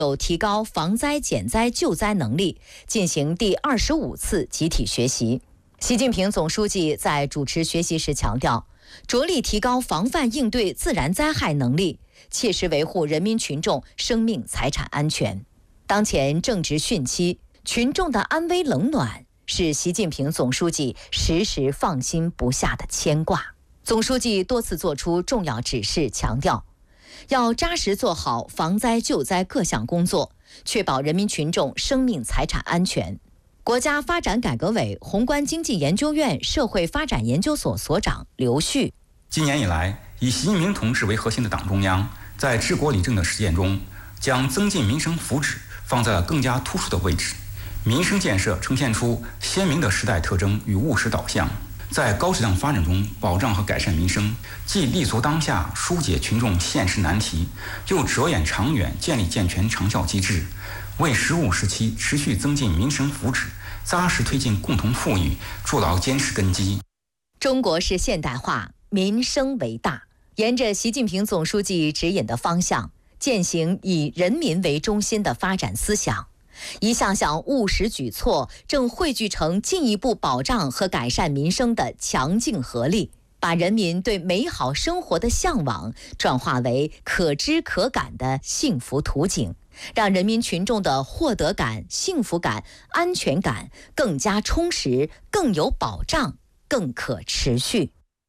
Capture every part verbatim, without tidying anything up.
有提高防灾减灾救灾能力，进行第二十五次集体学习。习近平总书记在主持学习时强调，着力提高防范应对自然灾害能力，切实维护人民群众生命财产安全。当前正值汛期，群众的安危冷暖是习近平总书记时时放心不下的牵挂。总书记多次作出重要指示，强调要扎实做好防灾救灾各项工作，确保人民群众生命财产安全。国家发展改革委宏观经济研究院社会发展研究所所长刘旭： 今年以来，以习近平同志为核心的党中央在治国理政的实践中，将增进民生福祉放在了更加突出的位置，民生建设呈现出鲜明的时代特征与务实导向。在高质量发展中保障和改善民生，既立足当下疏解群众现实难题，又着眼长远建立健全长效机制，为时务时期持续增进民生福祉、扎实推进共同富裕筑牢坚实根基。 中国式现代化，民生为大，沿着习近平总书记指引的方向，践行以人民为中心的发展思想。一项项务实举措正汇聚成进一步保障和改善民生的强劲合力，把人民对美好生活的向往转化为可知可感的幸福图景，让人民群众的获得感、幸福感、安全感更加充实、更有保障、更可持续。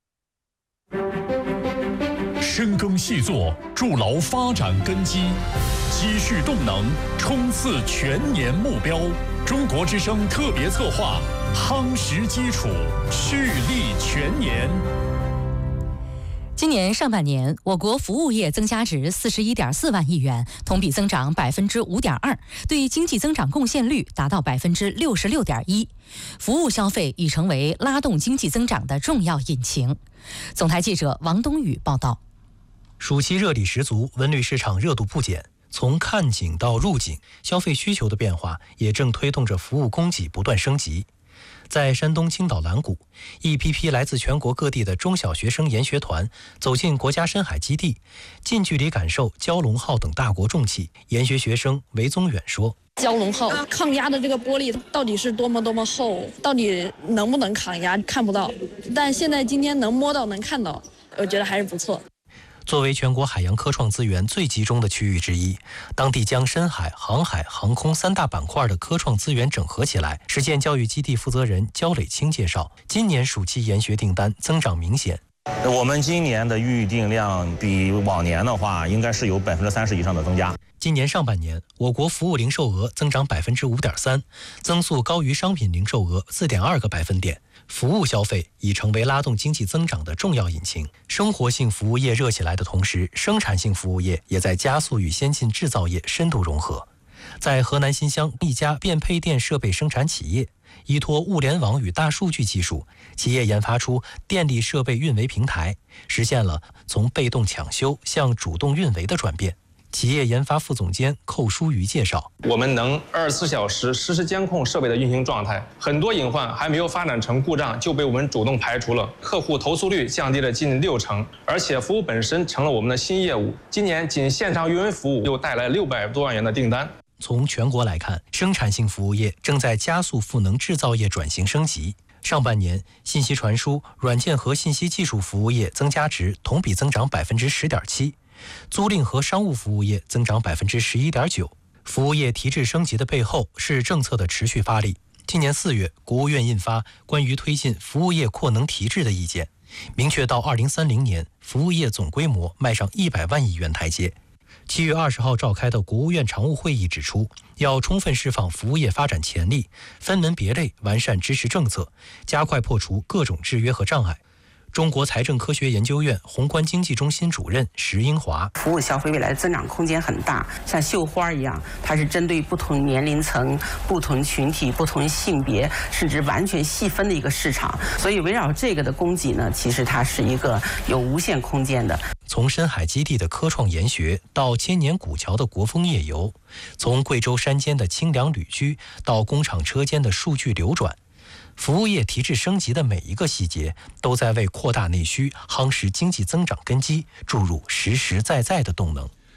深耕细作，筑牢发展根基，积蓄动能，冲刺全年目标。中国之声特别策划，夯实基础，蓄力全年。 今年上半年，我国服务业增加值四十一点四万亿元，同比增长百分之五点二，对经济增长贡献率达到百分之六十六点一。服务消费已成为拉动经济增长的重要引擎。总台记者王东宇报道。 暑期热力十足，文旅市场热度不减。从看景到入景，消费需求的变化也正推动着服务供给不断升级。在山东青岛蓝谷，一批批来自全国各地的中小学生研学团走进国家深海基地，近距离感受蛟龙号等大国重器。研学学生韦宗远说： 蛟龙号抗压的这个玻璃到底是多么多么厚，到底能不能抗压看不到，但现在今天能摸到能看到，我觉得还是不错。 作为全国海洋科创资源最集中的区域之一，当地将深海、航海、航空三大板块的科创资源整合起来。实践教育基地负责人焦磊清介绍，今年暑期研学订单增长明显。 我们今年的预订量比往年的话，应该是有百分之三十以上的增加。 今年上半年，我国服务零售额增长百分之五点三，增速高于商品零售额四点二个百分点。服务消费已成为拉动经济增长的重要引擎。生活性服务业热起来的同时，生产性服务业也在加速与先进制造业深度融合。在河南新乡一家变配电设备生产企业，依托物联网与大数据技术，企业研发出电力设备运维平台，实现了从被动抢修向主动运维的转变。企业研发副总监寇书瑜介绍， 我们能二十四小时实时监控设备的运行状态，很多隐患还没有发展成故障就被我们主动排除了，客户投诉率降低了近六成，而且服务本身成了我们的新业务。今年仅线上运维服务又带来六百多万元的订单。 从全国来看，生产性服务业正在加速赋能制造业转型升级。上半年，信息传输、软件和信息技术服务业增加值同比增长百分之十点七。租赁和商务服务业增长百分之十一点九。服务业提质升级的背后是政策的持续发力。今年四月，国务院印发关于推进服务业扩能提质的意见，明确到二零三零年，服务业总规模迈上一百万亿元台阶。七月二十号召开的国务院常务会议指出，要充分释放服务业发展潜力，分门别类完善支持政策，加快破除各种制约和障碍。中国财政科学研究院宏观经济中心主任石英华： 服务消费未来的增长空间很大，像绣花一样，它是针对不同年龄层、不同群体、不同性别，甚至完全细分的一个市场。所以围绕这个的供给呢，其实它是一个有无限空间的。 从深海基地的科创研学到千年古桥的国风夜游，从贵州山间的清凉旅居到工厂车间的数据流转，服务业提质升级的每一个细节，都在为扩大内需、夯实经济增长根基注入实实在在的动能。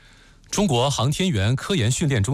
中国航天员科研训练中